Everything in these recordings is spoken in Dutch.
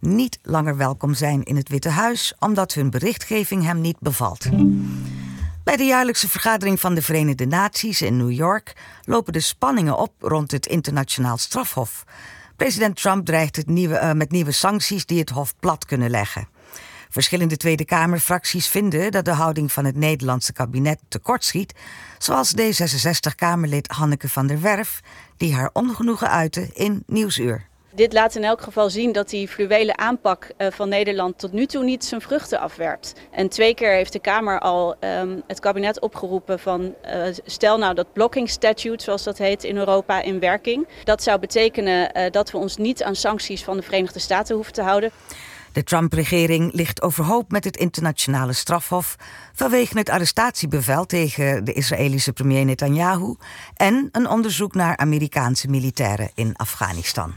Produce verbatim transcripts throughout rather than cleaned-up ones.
niet langer welkom zijn in het Witte Huis, omdat hun berichtgeving hem niet bevalt. Bij de jaarlijkse vergadering van de Verenigde Naties in New York lopen de spanningen op rond het internationaal strafhof. President Trump dreigt het nieuwe, uh, met nieuwe sancties die het hof plat kunnen leggen. Verschillende Tweede Kamerfracties vinden dat de houding van het Nederlandse kabinet tekortschiet, zoals D zesenzestig-Kamerlid Hanneke van der Werf, die haar ongenoegen uitte in Nieuwsuur. Dit laat in elk geval zien dat die fluwele aanpak van Nederland tot nu toe niet zijn vruchten afwerpt. En twee keer heeft de Kamer al um, het kabinet opgeroepen van uh, stel nou dat blocking statute, zoals dat heet in Europa, in werking. Dat zou betekenen uh, dat we ons niet aan sancties van de Verenigde Staten hoeven te houden. De Trump-regering ligt overhoop met het internationale strafhof vanwege het arrestatiebevel tegen de Israëlische premier Netanyahu en een onderzoek naar Amerikaanse militairen in Afghanistan.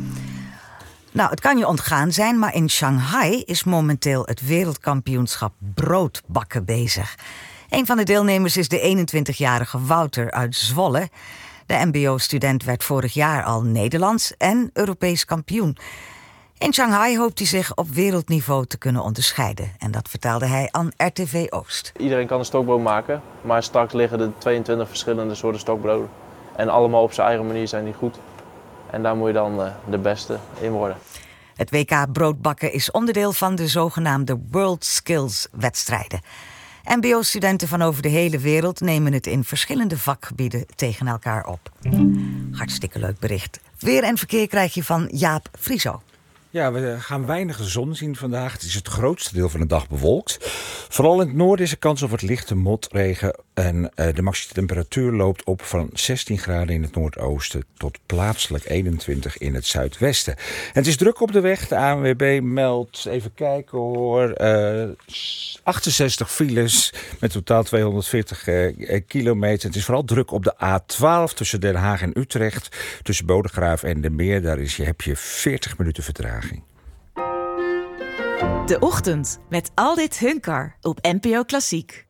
Nou, het kan je ontgaan zijn, maar in Shanghai is momenteel het wereldkampioenschap broodbakken bezig. Een van de deelnemers is de eenentwintigjarige Wouter uit Zwolle. De mbo-student werd vorig jaar al Nederlands en Europees kampioen. In Shanghai hoopt hij zich op wereldniveau te kunnen onderscheiden. En dat vertelde hij aan R T V Oost. Iedereen kan een stokbrood maken, maar straks liggen er tweeëntwintig verschillende soorten stokbroden. En allemaal op zijn eigen manier zijn die goed. En daar moet je dan uh, de beste in worden. Het W K broodbakken is onderdeel van de zogenaamde World Skills wedstrijden. mbo-studenten van over de hele wereld nemen het in verschillende vakgebieden tegen elkaar op. Hartstikke leuk bericht. Weer en verkeer krijg je van Jaap Frieso. Ja, we gaan weinig zon zien vandaag. Het is het grootste deel van de dag bewolkt. Vooral in het noorden is er kans op wat lichte motregen. En uh, de maximum temperatuur loopt op van zestien graden in het noordoosten tot plaatselijk eenentwintig in het zuidwesten. En het is druk op de weg. De A N W B meldt, even kijken hoor, uh, achtenzestig files met totaal tweehonderdveertig uh, kilometer. Het is vooral druk op de A twaalf tussen Den Haag en Utrecht. Tussen Bodegraaf en de Meer, daar is je, heb je veertig minuten vertraging. De Ochtend met Aldit Hunkar op N P O Klassiek.